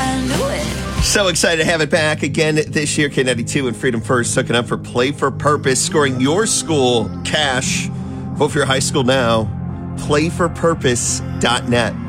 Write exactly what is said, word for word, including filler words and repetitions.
I knew it. So excited to have it back again this year. K ninety-two and Freedom First hooking up for Play for Purpose, scoring your school cash. Vote for your high school now. play for purpose dot net.